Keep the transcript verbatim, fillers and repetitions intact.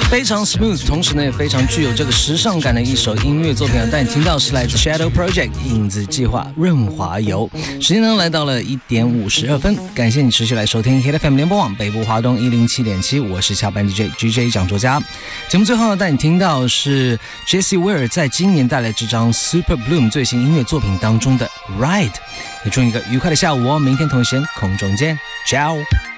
非常 smooth， 同时呢也非常具有这个时尚感的一首音乐作品啊。但你听到是来自 Shadow Project 影子计划润滑油。时间呢来到了一点五十二分，感谢你持续来收听 Hit F M 联播网北部华东一零七点七，我是下班 D J G J 蒋卓佳。节目最后呢带你听到是 Jessie Ware 在今年带来这张 Super Bloom 最新音乐作品当中的 Ride。也祝你一个愉快的下午哦，明天同一时间空中见， Ciao。